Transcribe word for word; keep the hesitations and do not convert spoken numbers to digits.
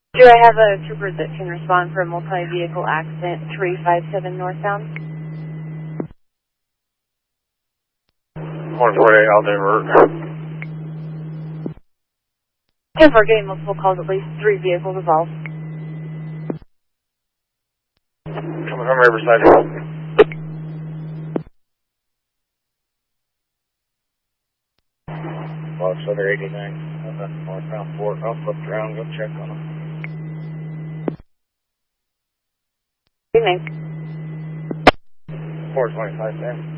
Do I have a trooper that can respond for a multi-vehicle accident, three five seven northbound? one forty-eight, all day work. ten four, getting multiple calls, at least three vehicles involved. Coming from Riverside. Box under eighty-nine, northbound four, I'll flip around, go check on them. Good name. four twenty-five, Sam.